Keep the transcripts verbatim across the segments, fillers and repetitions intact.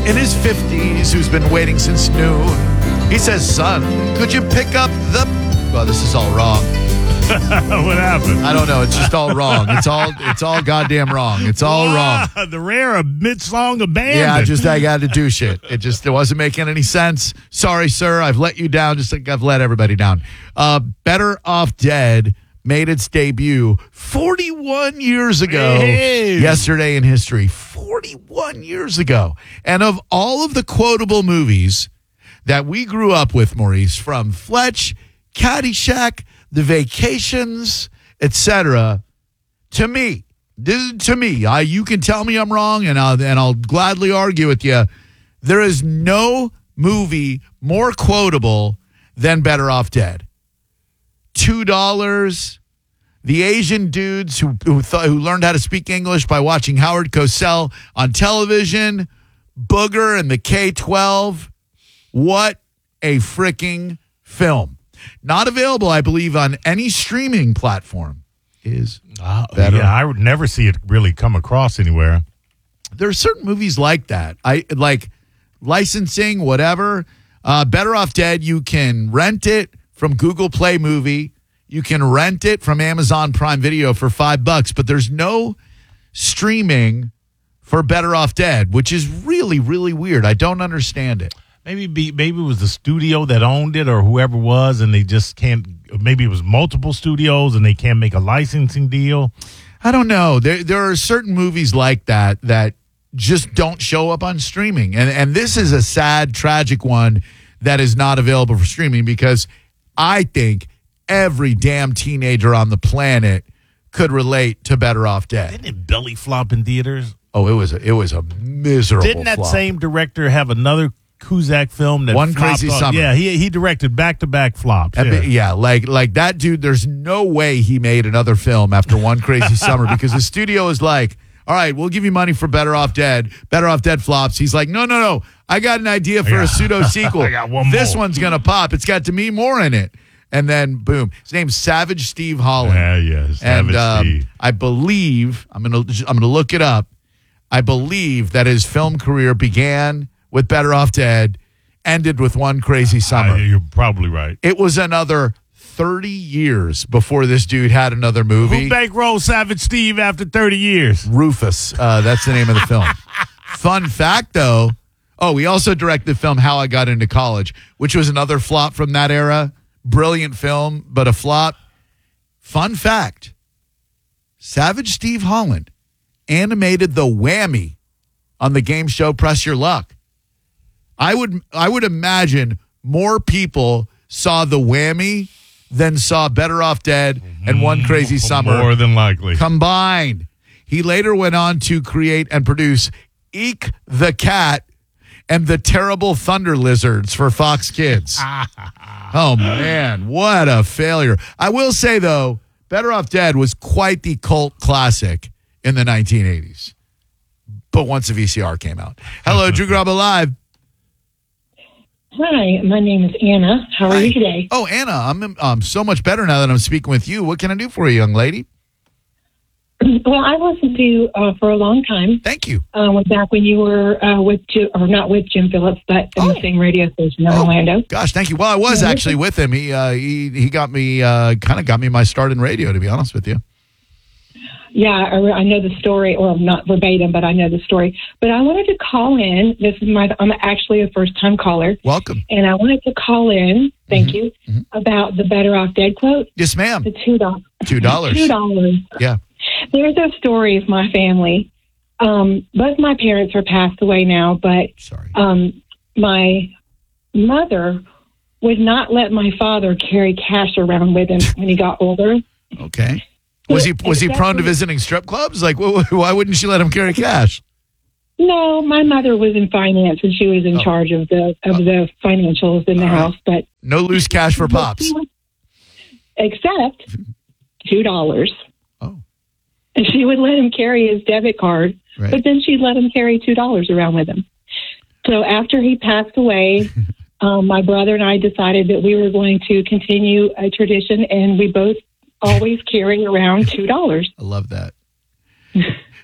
in his fifties who's been waiting since noon. He says, son, could you pick up the... Well, this is all wrong. What happened? I don't know. It's just all wrong. It's all it's all goddamn wrong. It's all wow, wrong. The rare mid-song abandon. Yeah, just I got to do shit. It just it wasn't making any sense. Sorry, sir. I've let you down just like I've let everybody down. Uh, Better Off Dead made its debut forty-one years ago. Hey. Yesterday in history. forty-one years ago. And of all of the quotable movies that we grew up with, Maurice, from Fletch, Caddyshack, The Vacations, et cetera, to me, this, to me, I, you can tell me I'm wrong, and I'll, and I'll gladly argue with you. There is no movie more quotable than Better Off Dead. Two dollars. The Asian dudes who who, th- who learned how to speak English by watching Howard Cosell on television. Booger and the K twelve. What a freaking film. Not available, I believe, on any streaming platform. Is uh, better. Yeah, I would never see it really come across anywhere. There are certain movies like that. I like licensing, whatever. Uh, Better Off Dead, you can rent it from Google Play Movie. You can rent it from Amazon Prime Video for five bucks, but there's no streaming for Better Off Dead, which is really, really weird. I don't understand it. Maybe be, maybe it was the studio that owned it or whoever was, and they just can't. Maybe it was multiple studios and they can't make a licensing deal. I don't know. There there are certain movies like that that just don't show up on streaming, and and this is a sad, tragic one that is not available for streaming because I think every damn teenager on the planet could relate to Better Off Dead. Didn't it belly flop in theaters? Oh, it was a, it was a miserable. Didn't that flop. same director have another Cusack film that One flopped Crazy off? Summer? Yeah, he he directed back to back flops. I Yeah. mean, yeah, like like that dude. There's no way he made another film after One Crazy Summer because the studio is like, all right, we'll give you money for Better Off Dead. Better Off Dead flops. He's like, no, no, no. I got an idea for got- a pseudo sequel. I got one This more. one's gonna pop. It's got Demi Moore in it, and then boom, his name's Savage Steve Holland. Yeah, yeah, and Savage um, Steve. I believe I'm gonna I'm gonna look it up. I believe that his film career began with Better Off Dead, ended with One Crazy Summer. Uh, you're probably right. It was another thirty years before this dude had another movie. Who bankrolled Savage Steve after thirty years? Rufus. Uh, that's the name of the film. Fun fact, though. Oh, he also directed the film How I Got Into College, which was another flop from that era. Brilliant film, but a flop. Fun fact. Savage Steve Holland animated the whammy on the game show Press Your Luck. I would I would imagine more people saw the whammy than saw Better Off Dead and One Crazy Summer More than likely. combined. He later went on to create and produce Eek the Cat and the Terrible Thunder Lizards for Fox Kids. Oh, man, what a failure. I will say, though, Better Off Dead was quite the cult classic in the nineteen eighties. But once the V C R came out. Hello, Drew Garabo Live. Hi, my name is Anna. How are Hi. you today? Oh, Anna, I'm, I'm so much better now that I'm speaking with you. What can I do for you, young lady? Well, I listened to you uh, for a long time. Thank you. Uh, went back when you were uh, with, Jim, or not with Jim Phillips, but in Oh. the same radio station in Oh, Orlando. Gosh, thank you. Well, I was Yeah. actually with him. He uh, he he got me uh, kind of got me my start in radio, to be honest with you. Yeah, I, I know the story, or not verbatim, but I know the story. But I wanted to call in. This is my, I'm actually a first time caller. Welcome. And I wanted to call in, thank you, mhm. about the Better Off Dead quote. Yes, ma'am. The two dollars. Two dollars. Two dollars. Yeah. There's a story of my family. Um, both my parents are passed away now, but Sorry. um, my mother would not let my father carry cash around with him when he got older. Okay. Was he was he prone to visiting strip clubs? Like, wh- why wouldn't she let him carry cash? No, my mother was in finance and she was in Oh. charge of the of the financials in the All right. house, but No loose cash for pops. except two dollars. Oh, And she would let him carry his debit card, right. but then she'd let him carry two dollars around with him. So after he passed away, um, my brother and I decided that we were going to continue a tradition, and we both always carry around two dollars. I love that.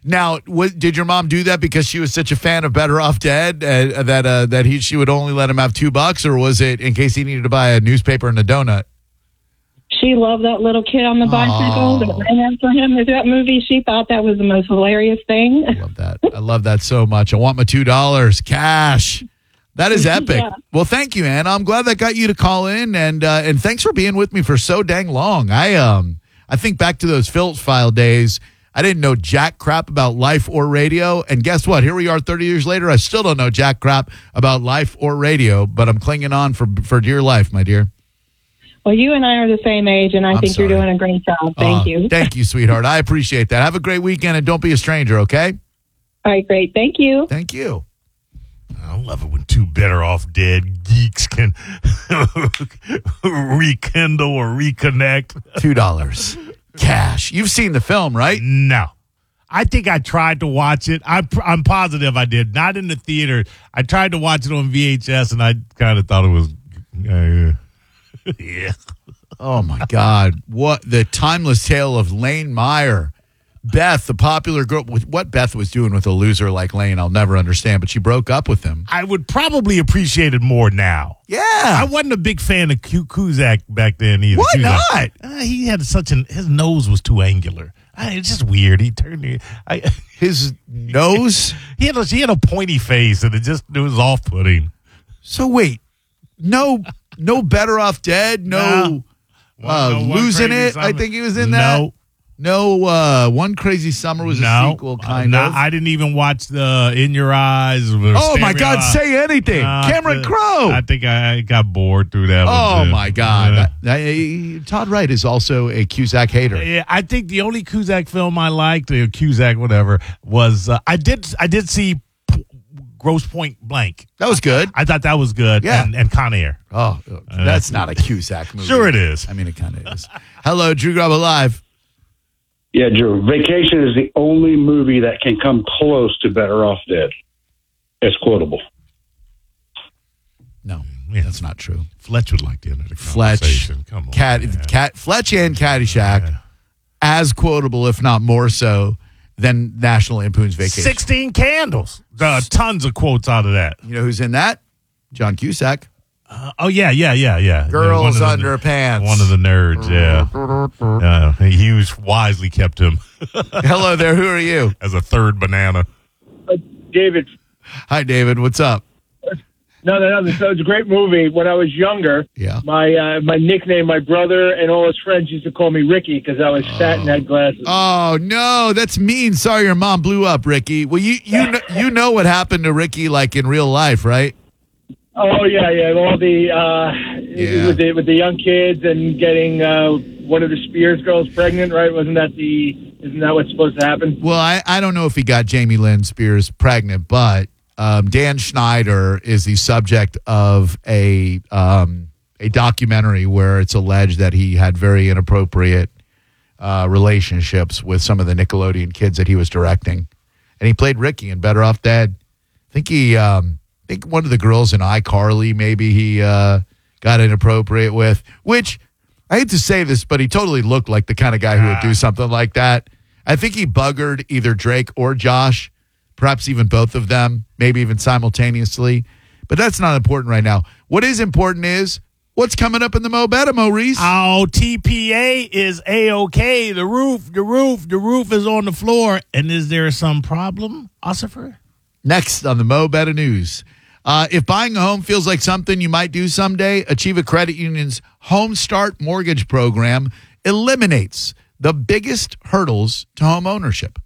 Now, what, did your mom do that because she was such a fan of Better Off Dead uh, that uh, that he she would only let him have two bucks, or was it in case he needed to buy a newspaper and a donut? She loved that little kid on the bicycle Oh. that ran after him through that movie. She thought that was the most hilarious thing. I love that. I love that so much. I want my two dollars cash. That is epic. Yeah. Well, thank you, Anna. I'm glad that got you to call in, and uh, and thanks for being with me for so dang long. I um I think back to those Phillips File days. I didn't know jack crap about life or radio, and guess what? Here we are, thirty years later. I still don't know jack crap about life or radio, but I'm clinging on for for dear life, my dear. Well, you and I are the same age, and I I'm think sorry. you're doing a great job. Thank Uh, you. Thank you, sweetheart. I appreciate that. Have a great weekend, and don't be a stranger. Okay? All right, great. Thank you. Thank you. I love it when two better off dead geeks can rekindle or reconnect. Two dollars cash. You've seen the film, right? No. I think I tried to watch it. I, I'm positive I did. Not in the theater. I tried to watch it on V H S, and I kind of thought it was, uh, yeah. Oh my God! What the timeless tale of Lane Meyer, Beth, the popular girl. With what Beth was doing with a loser like Lane, I'll never understand. But she broke up with him. I would probably appreciate it more now. Yeah, I wasn't a big fan of Q- Kuzak back then either. Why Kuzak. not? Uh, he had such an his nose was too angular. I, it's just weird. He turned. I, his nose. he had a, he had a pointy face, and it just it was off putting. So wait, no, no Better Off Dead. No, No. uh, No, One losing Crazy it. Summer. I think he was in that. No. No, uh, One Crazy Summer was No, a sequel, kind uh, no, of. I didn't even watch the In Your Eyes. Or oh my Stereo God! Eyes. Say anything, No, Cameron I- Crowe. I think I got bored through that. oh one too. my God! Uh, I- I- Todd Wright is also a Cusack hater. Yeah, I think the only Cusack film I liked, or Cusack, whatever, was uh, I did I did see P- Gross Point Blank. That was good. I thought that was good. Yeah. and, and Con Air. Oh, that's not a Cusack movie. Sure it is. I mean, it kind of is. Hello, Drew Grubba Live. Yeah, Drew. Vacation is the only movie that can come close to Better Off Dead. It's quotable. No, Yeah. that's not true. Fletch would like to enter the Fletch, conversation. Come on, Cat, man. Cat, Fletch and Caddyshack, as quotable, if not more so, than National Lampoon's Vacation. Sixteen Candles. Uh, tons of quotes out of that. You know who's in that? John Cusack. Uh, oh yeah, yeah, yeah, yeah. Girls Yeah, one of the- Underpants. One of the nerds. Yeah, uh, he was wisely kept him Hello there. Who are you? as a third banana. David, Hi, David. What's up? no, no, no. So it's a great movie. When I was younger, Yeah. my uh, my nickname, my brother and all his friends used to call me Ricky because I was fat and had glasses. Oh no, that's mean. Sorry, your mom blew up, Ricky. Well, you you know, you know what happened to Ricky, like in real life, right? Oh yeah, yeah. All the uh, Yeah. with the with the young kids and getting uh, one of the Spears girls pregnant, right? Wasn't that the? Isn't that what's supposed to happen? Well, I, I don't know if he got Jamie Lynn Spears pregnant, but um, Dan Schneider is the subject of a um, a documentary where it's alleged that he had very inappropriate uh, relationships with some of the Nickelodeon kids that he was directing, and he played Ricky in Better Off Dead. I think he, um, I think one of the girls in iCarly maybe he uh, got inappropriate with, which I hate to say this, but he totally looked like the kind of guy who would do something like that. I think he buggered either Drake or Josh, perhaps even both of them, maybe even simultaneously. But that's not important right now. What is important is what's coming up in the Mo Better, Maurice. Oh, T P A is A-OK. The roof, the roof, the roof is on the floor. And is there some problem, Ossifer? Next on the Mo Better News. Uh, if buying a home feels like something you might do someday, Achieva Credit Union's Home Start Mortgage Program eliminates the biggest hurdles to home ownership.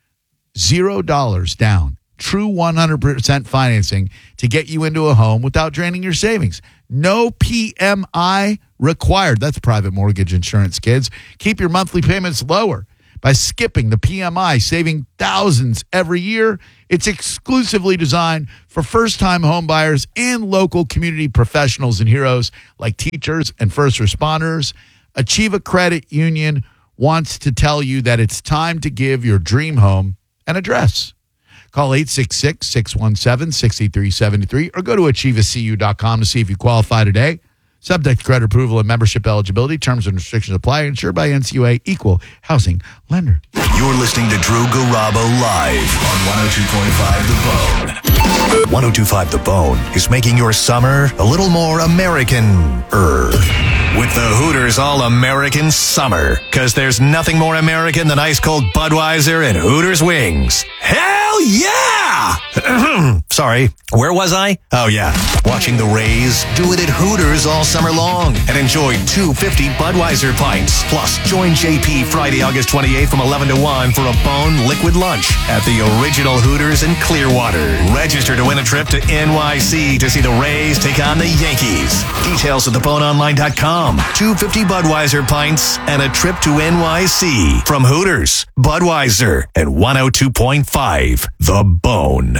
Zero dollars down. True one hundred percent financing to get you into a home without draining your savings. No P M I required. That's private mortgage insurance, kids. Keep your monthly payments lower by skipping the P M I, saving thousands every year. It's exclusively designed for first-time home buyers and local community professionals and heroes like teachers and first responders. Achieva Credit Union wants to tell you that it's time to give your dream home an address. Call eight six six, six one seven, six three seven three or go to achieva c u dot com to see if you qualify today. Subject to credit approval and membership eligibility. Terms and restrictions apply. Insured by N C U A, Equal Housing Lender. You're listening to Drew Garabo live on one oh two point five The Bone. one oh two point five The Bone is making your summer a little more American-er. With the Hooters All-American Summer. Because there's nothing more American than ice-cold Budweiser and Hooters wings. Hell yeah! Sorry, where was I? Oh, yeah. Watching the Rays do it at Hooters all summer long. And enjoy two fifty Budweiser pints. Plus, join J P Friday, August twenty-eighth from eleven to one for a Bone liquid lunch at the original Hooters in Clearwater. Register to win a trip to N Y C to see the Rays take on the Yankees. Details at the bone online dot com. two fifty Budweiser pints and a trip to N Y C from Hooters, Budweiser, and one oh two point five The Bone.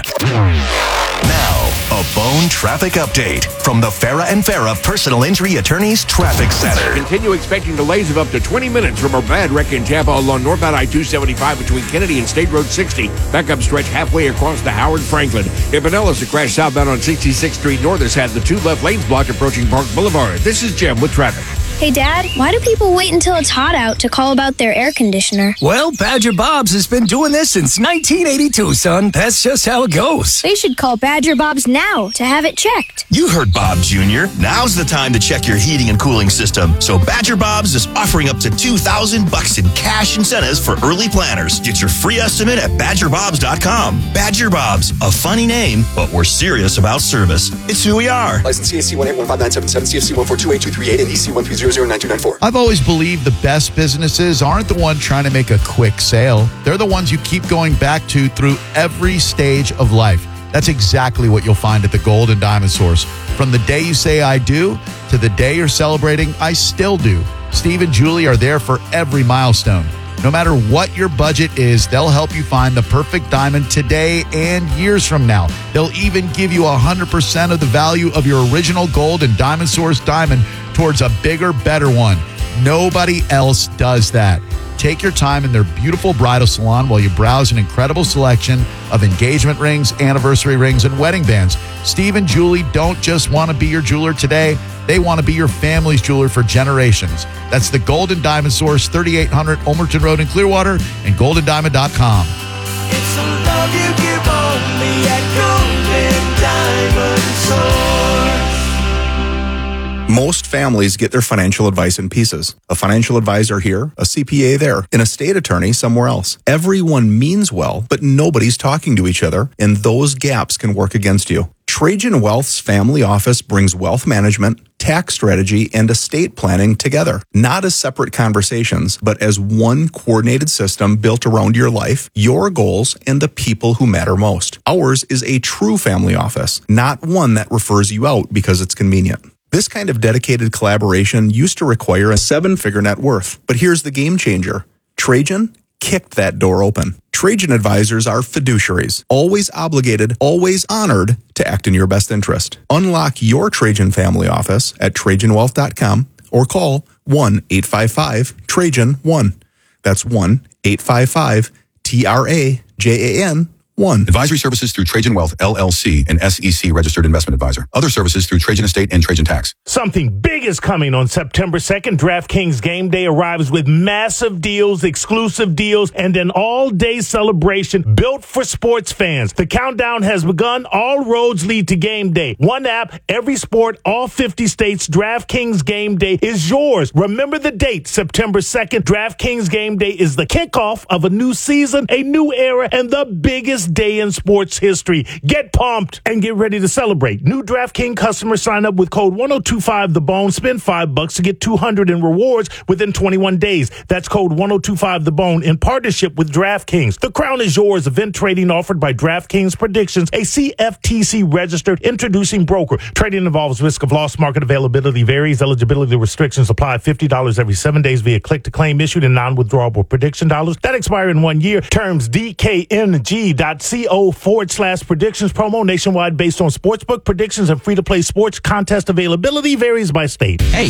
Now, a Bone traffic update from the Farah and Farah Personal Injury Attorneys Traffic Center. Continue expecting delays of up to twenty minutes from a bad wreck in Tampa along northbound I two seventy-five between Kennedy and State Road sixty. Backup stretch halfway across the Howard Franklin. In Pinellas, a crash southbound on sixty-sixth Street North has had the two left lanes blocked approaching Park Boulevard. This is Jim with traffic. Hey, Dad, why do people wait until it's hot out to call about their air conditioner? Well, Badger Bob's has been doing this since nineteen eighty-two, son. That's just how it goes. They should call Badger Bob's now to have it checked. You heard Bob Junior Now's the time to check your heating and cooling system. So Badger Bob's is offering up to two thousand bucks in cash incentives for early planners. Get your free estimate at badger bobs dot com. Badger Bob's, a funny name, but we're serious about service. It's who we are. License C A C one eight one five nine seven seven, C F C one four two eight two three eight, and E C one three zero zero nine two nine four. I've always believed the best businesses aren't the one trying to make a quick sale. They're the ones you keep going back to through every stage of life. That's exactly what you'll find at the Gold and Diamond Source. From the day you say I do to the day you're celebrating I still do. Steve and Julie are there for every milestone. No matter what your budget is, they'll help you find the perfect diamond today and years from now. They'll even give you one hundred percent of the value of your original Gold and Diamond Source diamond towards a bigger, better one. Nobody else does that. Take your time in their beautiful bridal salon while you browse an incredible selection of engagement rings, anniversary rings, and wedding bands. Steve and Julie don't just want to be your jeweler today. They want to be your family's jeweler for generations. That's the Golden Diamond Source, thirty-eight hundred Ulmerton Road in Clearwater, and golden diamond dot com. It's a love you give only at Golden Diamond Source. Most families get their financial advice in pieces. A financial advisor here, a C P A there, an estate attorney somewhere else. Everyone means well, but nobody's talking to each other, and those gaps can work against you. Trajan Wealth's family office brings wealth management, tax strategy, and estate planning together, not as separate conversations, but as one coordinated system built around your life, your goals, and the people who matter most. Ours is a true family office, not one that refers you out because it's convenient. This kind of dedicated collaboration used to require a seven-figure net worth. But here's the game changer. Trajan kicked that door open. Trajan advisors are fiduciaries, always obligated, always honored to act in your best interest. Unlock your Trajan family office at trajan wealth dot com or call one eight five five Trajan one. That's one eight five five T R A J A N one. Advisory services through Trajan Wealth, L L C, an S E C registered investment advisor. Other services through Trajan Estate and Trajan Tax. Something big is coming on September second. DraftKings Game Day arrives with massive deals, exclusive deals, and an all-day celebration built for sports fans. The countdown has begun. All roads lead to Game Day. One app, every sport, all fifty states. DraftKings Game Day is yours. Remember the date, September second. DraftKings Game Day is the kickoff of a new season, a new era, and the biggest day in sports history. Get pumped and get ready to celebrate. New DraftKings customers sign up with code one oh two five the bone. Spend five bucks to get two hundred in rewards within twenty-one days. That's code one oh two five the bone in partnership with DraftKings. The crown is yours. Event trading offered by DraftKings Predictions, a C F T C registered introducing broker. Trading involves risk of loss. Market availability varies. Eligibility restrictions apply. fifty dollars every seven days via click to claim issued in non-withdrawable prediction dollars that expire in one year. Terms D K N G dot co forward slash predictions. Promo nationwide based on sportsbook predictions and free-to-play sports. Contest availability varies by state. Hey,